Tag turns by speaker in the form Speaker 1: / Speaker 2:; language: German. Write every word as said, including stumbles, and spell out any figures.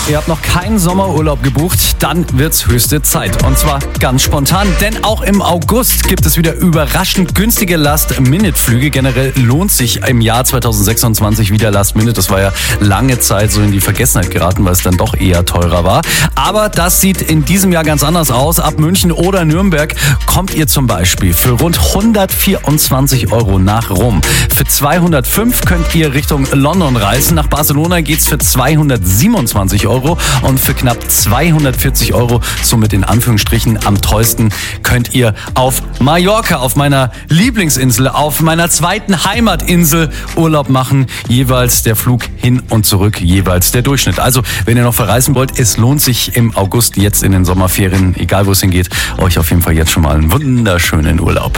Speaker 1: Ihr habt noch keinen Sommerurlaub gebucht, dann wird's höchste Zeit. Und zwar ganz spontan, denn auch im August gibt es wieder überraschend günstige Last-Minute-Flüge. Generell lohnt sich im Jahr zweitausendsechsundzwanzig wieder Last-Minute. Das war ja lange Zeit so in die Vergessenheit geraten, weil es dann doch eher teurer war. Aber das sieht in diesem Jahr ganz anders aus. Ab München oder Nürnberg kommt ihr zum Beispiel für rund hundertvierundzwanzig Euro nach Rom. Für zweihundertfünf könnt ihr Richtung London reisen. Nach Barcelona geht's für zweihundertsiebenundzwanzig Euro. Und für knapp zweihundertvierzig Euro, somit in Anführungsstrichen am teuersten, könnt ihr auf Mallorca, auf meiner Lieblingsinsel, auf meiner zweiten Heimatinsel Urlaub machen. Jeweils der Flug hin und zurück, jeweils der Durchschnitt. Also, wenn ihr noch verreisen wollt, es lohnt sich im August, jetzt in den Sommerferien, egal wo es hingeht, euch auf jeden Fall jetzt schon mal einen wunderschönen Urlaub.